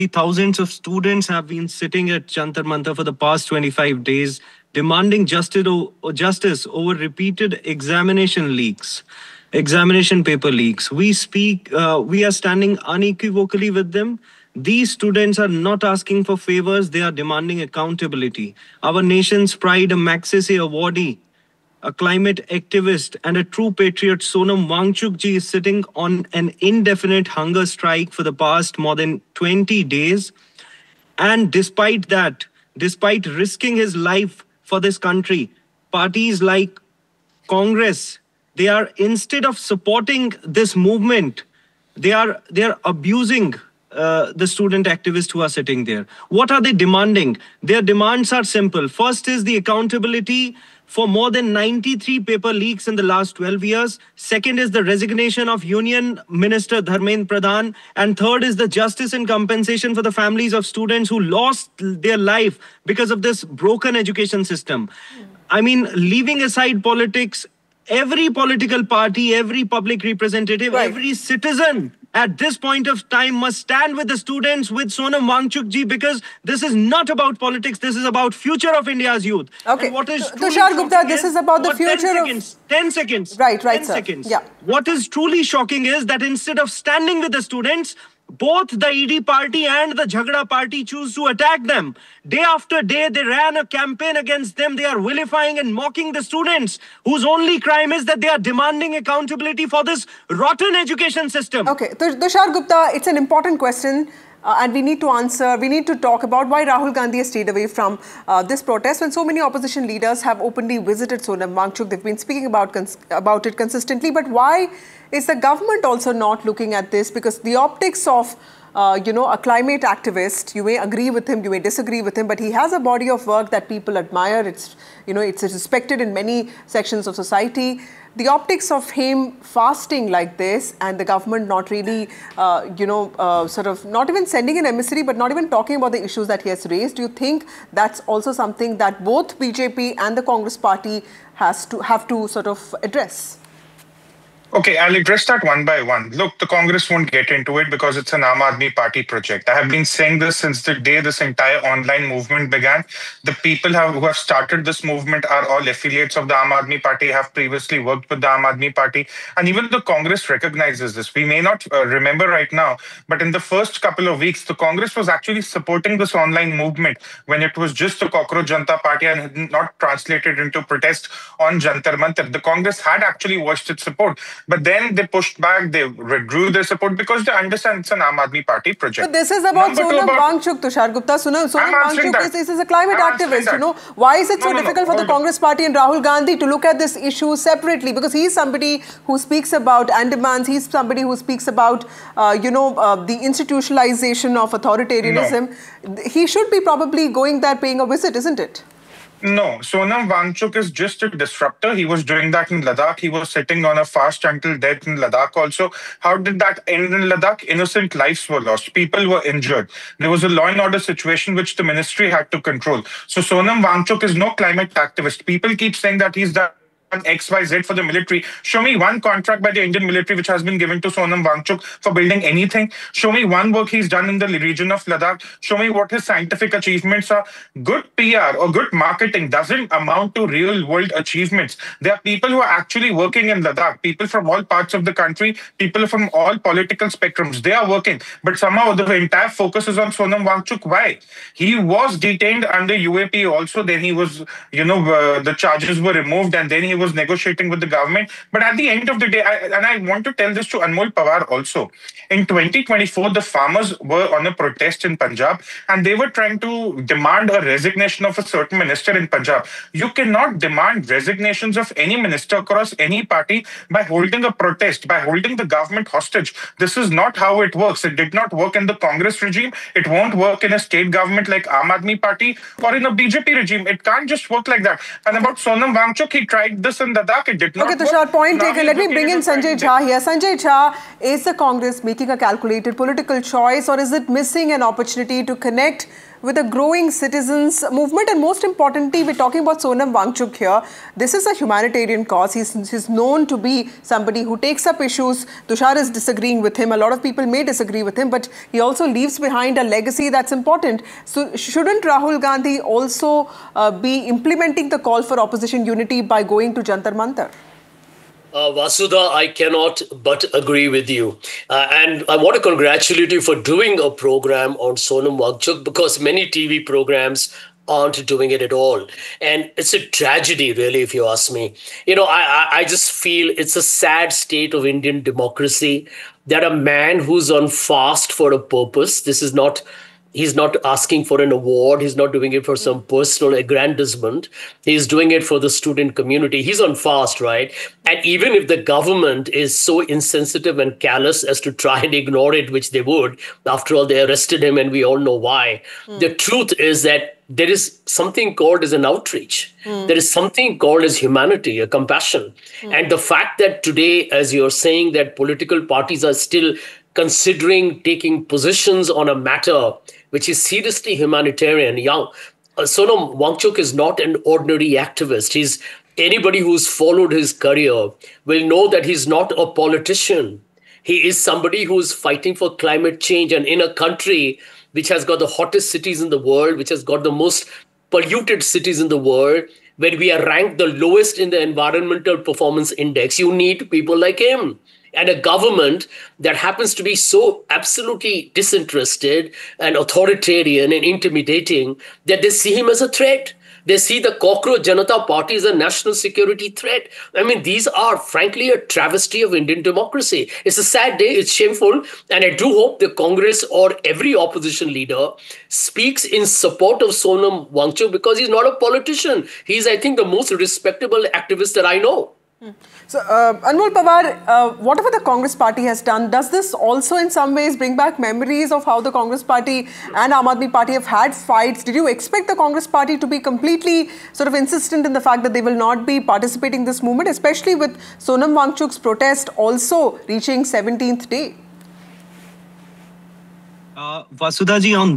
Thousands of students have been sitting at Jantar Mantar for the past 25 days, demanding justice over repeated examination paper leaks. We are standing unequivocally with them. These students are not asking for favors, they are demanding accountability. Our nation's pride, a Magsaysay awardee, a climate activist, and a true patriot, Sonam Wangchuk ji, is sitting on an indefinite hunger strike for the past more than 20 days. And despite that, despite risking his life for this country, parties like Congress, they are, instead of supporting this movement, they are abusing the student activists who are sitting there. What are they demanding? Their demands are simple. First is the accountability for more than 93 paper leaks in the last 12 years. Second is the resignation of Union Minister Dharmendra Pradhan. And third is the justice and compensation for the families of students who lost their life because of this broken education system. I mean, leaving aside politics, every political party, every public representative, every citizen at this point of time must stand with the students, with Sonam Wangchuk ji, because this is not about politics. This is about future of India's youth. Okay. And what is Tushar Gupta, this is about the future 10 seconds. Right, 10 seconds. Yeah. What is truly shocking is that instead of standing with the students, both the ED party and the Jhagda party choose to attack them. Day after day, they ran a campaign against them. They are vilifying and mocking the students, whose only crime is that they are demanding accountability for this rotten education system. Okay, Tushar Gupta, it's an important question. And we need to answer, we need to talk about why Rahul Gandhi has stayed away from this protest when so many opposition leaders have openly visited Sonam Wangchuk. They've been speaking about it consistently. But why is the government also not looking at this? Because the optics of a climate activist, you may agree with him, you may disagree with him, but he has a body of work that people admire. It's respected in many sections of society. The optics of him fasting like this and the government not really, sort of not even sending an emissary, but not even talking about the issues that he has raised. Do you think that's also something that both BJP and the Congress party have to sort of address? Okay, I'll address that one by one. Look, the Congress won't get into it because it's an Aam Aadmi Party project. I have been saying this since the day this entire online movement began. The people who have started this movement are all affiliates of the Aam Aadmi Party, have previously worked with the Aam Aadmi Party. And even the Congress recognizes this. We may not remember right now, but in the first couple of weeks, the Congress was actually supporting this online movement when it was just the Cockroach Janata Party and had not translated into protest on Jantar Mantar. The Congress had actually voiced its support. But then they pushed back, they withdrew their support because they understand it's an Aam Aadmi Party project. But this is about Sonam Wangchuk, Tushar Gupta. Sonam Wangchuk is a climate activist. Why is it so difficult for the Congress party and Rahul Gandhi to look at this issue separately? Because he's somebody who speaks about Andamans, he's somebody who speaks about, the institutionalization of authoritarianism. No. He should be probably going there paying a visit, isn't it? No, Sonam Wangchuk is just a disruptor. He was doing that in Ladakh. He was sitting on a fast until death in Ladakh also. How did that end in Ladakh? Innocent lives were lost. People were injured. There was a law and order situation which the ministry had to control. So Sonam Wangchuk is no climate activist. People keep saying that he's done XYZ for the military. Show me one contract by the Indian military which has been given to Sonam Wangchuk for building anything. Show me one work he's done in the region of Ladakh. Show me what his scientific achievements are. Good PR or good marketing doesn't amount to real world achievements. There are people who are actually working in Ladakh, people from all parts of the country, people from all political spectrums. They are working. But somehow the entire focus is on Sonam Wangchuk. Why? He was detained under UAP also. Then he was, the charges were removed and then he was negotiating with the government. But at the end of the day, I want to tell this to Anmol Pawar also. In 2024, the farmers were on a protest in Punjab and they were trying to demand a resignation of a certain minister in Punjab. You cannot demand resignations of any minister across any party by holding a protest, by holding the government hostage. This is not how it works. It did not work in the Congress regime. It won't work in a state government like Aam Aadmi Party or in a BJP regime. It can't just work like that. And about Sonam Wangchuk, he tried this in Ladakh. It did not work. Okay, Tushar, point taken. Let me bring in Sanjay Jha here. Sanjay Jha, is the Congress making a calculated political choice or is it missing an opportunity to connect with a growing citizens movement, and most importantly, we're talking about Sonam Wangchuk here. This is a humanitarian cause. He's known to be somebody who takes up issues. Tushar is disagreeing with him. A lot of people may disagree with him, but he also leaves behind a legacy that's important. So shouldn't Rahul Gandhi also be implementing the call for opposition unity by going to Jantar Mantar? Vasudha, I cannot but agree with you. And I want to congratulate you for doing a program on Sonam Wangchuk, because many TV programs aren't doing it at all. And it's a tragedy, really, if you ask me. I just feel it's a sad state of Indian democracy that a man who's on fast for a purpose, he's not asking for an award. He's not doing it for some personal aggrandizement. He's doing it for the student community. He's on fast, right? And even if the government is so insensitive and callous as to try and ignore it, which they would, after all, they arrested him and we all know why. The truth is that there is something called as an outreach. There is something called as humanity, a compassion. And the fact that today, as you're saying, that political parties are still considering taking positions on a matter which is seriously humanitarian. Sonam Wangchuk is not an ordinary activist. Anybody who's followed his career will know that he's not a politician. He is somebody who's fighting for climate change, and in a country which has got the hottest cities in the world, which has got the most polluted cities in the world, where we are ranked the lowest in the environmental performance index, you need people like him. And a government that happens to be so absolutely disinterested and authoritarian and intimidating that they see him as a threat. They see the Cockroach Janata Party as a national security threat. I mean, these are, frankly, a travesty of Indian democracy. It's a sad day. It's shameful. And I do hope the Congress or every opposition leader speaks in support of Sonam Wangchuk, because he's not a politician. He's, I think, the most respectable activist that I know. So, Anmol Pawar, whatever the Congress party has done, does this also in some ways bring back memories of how the Congress party and Aam Aadmi party have had fights? Did you expect the Congress party to be completely sort of insistent in the fact that they will not be participating in this movement, especially with Sonam Wangchuk's protest also reaching 17th day? Vasudha ji, on